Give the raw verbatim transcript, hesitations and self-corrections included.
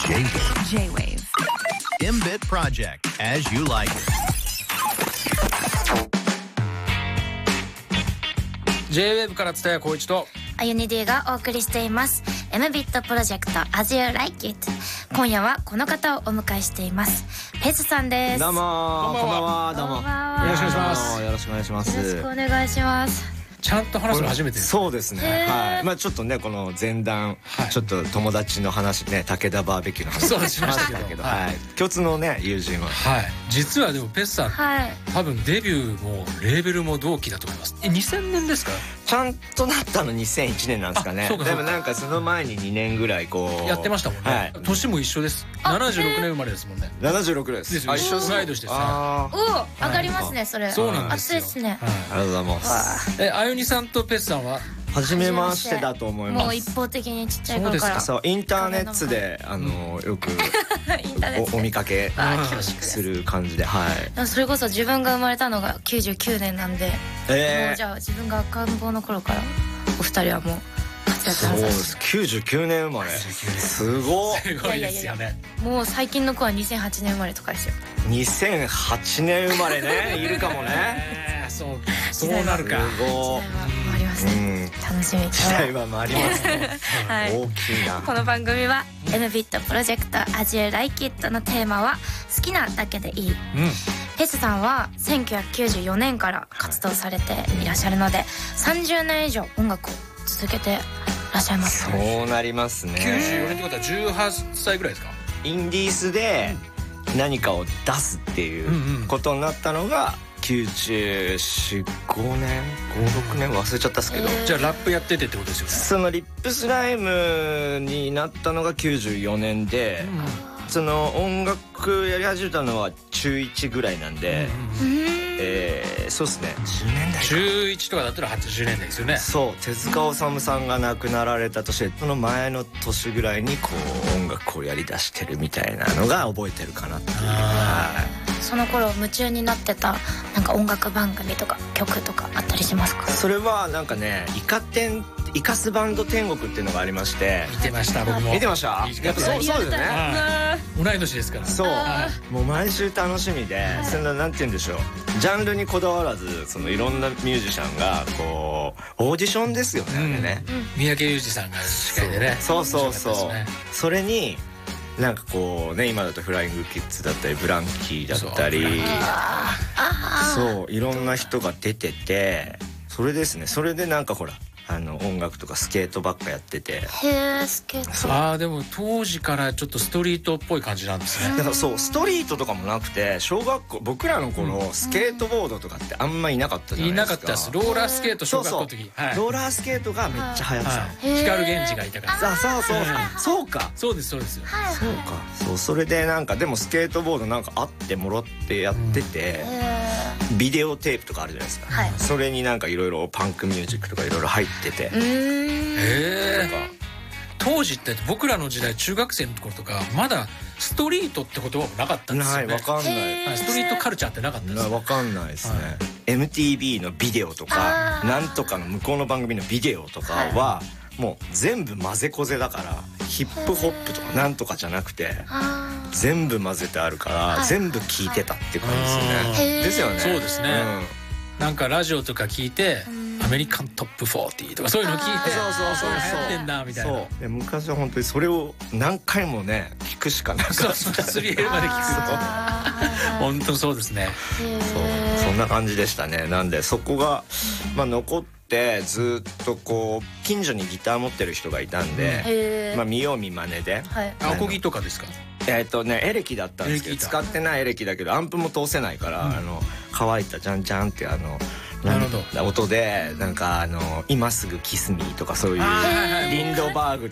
J-Wave M-Bit Project as you like it J-ウェーブ から蔦谷好一とあゆに D がお送りしています M ビットプロジェクト As You Like It。 今夜はこの方をお迎えしています。ペズさんです。 どうもこんばんは。どうもよろしくお願いします。 よろしくお願いします。 よろしくお願いします。 ちゃんと話すの初めてです。 そうですね、はい。まあちょっとねこの前段、はい、ちょっと友達の話ね、武田バーベキューの話そうしましたけど、 はい、共通のね友人は、 はい、実はでもペスさん、はい、多分デビューもレーベルも同期だと思います。えにせんねんですか？ ちゃんとなったのにせんいちねんなんですかね。でもなんかその前ににねんぐらいこうやってましたもんね、はい、年も一緒です。ななじゅうろくねん生まれですもんね。 ななじゅうろくです。 ですよ。一緒同い年ですね。 おお、上がりますねそれ。 そうなんですよ。 熱いですね。 ありがとうございます。 え、あゆにさんとペスさんは初めましてだと思います。 もう一方的にちっちゃい頃から。 そうインターネットであのよくお見かけする感じで、はい。 それこそ自分が生まれたのがきゅうじゅうきゅうねんなんで、もうじゃあ自分が赤ん坊の頃からお二人はもう活躍されてます。 きゅうじゅうきゅうねん生まれ。すごい。 すごいですよね。 もう最近の子はにせんはちねん生まれとかですよ。 にせんはちねん生まれね、いるかもね。 そうそうなるか。 すごい。 回りますね。楽しみ。 時代は回りますね。大きいな。 この番組は M ビットプロジェクト As You Like It のテーマは好きなだけでいい。ペスさんはせんきゅうひゃくきゅうじゅうよねんから活動されていらっしゃるので、さんじゅうねん以上音楽を続けてらっしゃいます。 そうなりますね。 きゅうじゅうよねんってことはじゅうはっさいぐらいですか？ インディースで何かを出すっていうことになったのがきゅうじゅうよん、ごねんご、ろくねん忘れちゃったっすけど、えー、じゃあラップやっててってことですよね。 そのリップスライムになったのがきゅうじゅうよねんで、うん、その音楽やり始めたのは中いちぐらいなんで、うん、えー、そうですねじゅうねんだいか中いちとかだったらはちじゅうねんだいですよね。 そう手塚治虫さんが亡くなられた年で、その前の年ぐらいにこう音楽をやりだしてるみたいなのが覚えてるかなっていう。 その頃夢中になってたなんか音楽番組とか曲とかあったりしますか？ それはなんかね、イカ天イカスバンド天国っていうのがありまして。 見てました。僕も見てました。やっぱそうそうですね、 同い年ですから。 そう、もう毎週楽しみで、そんななんて言うんでしょう、ジャンルにこだわらず、そのいろんなミュージシャンがこうオーディションですよね、あれね。 三宅裕司さんが司会でね。 そうそうそう。それになんかこうね、今だとフライングキッズだったりブランキーだったり、そういろんな人が出てて、それですね。それでなんかほらあの音楽とかスケートばっかやってて。 へえ、スケート。 ああ、でも当時からちょっとストリートっぽい感じなんですね。 だからそうストリートとかもなくて、小学校僕らの頃、うん、スケートボードとかってあんまいなかったじゃないですか。 いなかったです。ローラースケート小学校の時。 そうそう、はい、ローラースケートがめっちゃ流行ってたの。 光源氏がいたから。 あ、そうそうそうか。 そうですそうです。 そうか。そう、それでなんかでもスケートボードなんかあってもらってやってて、うん、ビデオテープとかあるじゃないですか。はい、それになんかいろいろパンクミュージックとかいろいろ入ってて。 へえ。当時って僕らの時代中学生の頃とかまだストリートって言葉もなかったんですよね。 ない、わかんない。 ストリートカルチャーってなかったです。 わかんないですね。エムティービー のビデオとかなんとかの向こうの番組のビデオとかはもう全部混ぜこぜだから、ヒップホップとかなんとかじゃなくて全部混ぜてあるから全部聞いてたっていう感じですよね。ですよね。 そうですね。なんかラジオとか聞いてアメリカントップフォーティーとかそういうの聞いて、 そうそうそうそうやってんだみたいな。 そうで昔は本当にそれを何回もね聞くしかなかった。 スリエルまで聞くと本当そうですね。 そうそんな感じでしたね。なんでそこがまあ残ってずっとこう近所にギター持ってる人がいたんで、まあ見よう見まねで。 アコギとかですか？ えっとねエレキだったんですけど、使ってないエレキだけどアンプも通せないから、あの乾いたジャンジャンってあの音でなんかあの今すぐキスミーとかそういうリンドバーグ